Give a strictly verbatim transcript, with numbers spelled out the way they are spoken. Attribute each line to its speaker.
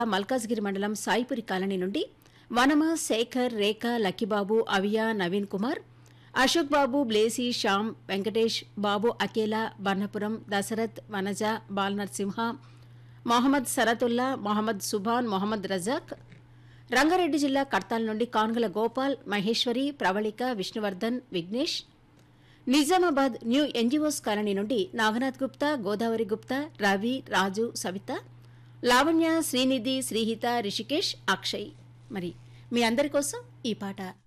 Speaker 1: మల్కాజ్గిరి మండలం సాయిపురి కాలనీ నుండి వనమ, శేఖర్, రేఖ, లక్కిబాబు, అవియా, నవీన్ కుమార్, అశోక్ బాబు, బ్లేసి, శ్యామ్, వెంకటేష్, బాబు, అకేలా, బన్నపురం, దశరథ్, వనజ, బాల్ నరసింహ, మొహమ్మద్ సరతుల్లా, మొహమ్మద్ సుభాన్, మొహమ్మద్ రజాక్, రంగారెడ్డి జిల్లా కర్తాల్ నుండి కాన్గల Gopal, Maheshwari, Pravalika, Vishnuvardhan, Vignesh, Nizamabad new NGOs colony నుండి నాగనాథ్ గుప్తా, గోదావరి గుప్తా, రవి, రాజు, సవిత, లావణ్య, శ్రీనిధి, శ్రీహిత, రిషికేష్, అక్షయ్. మరి మీ అందరి కోసం ఈ పాట.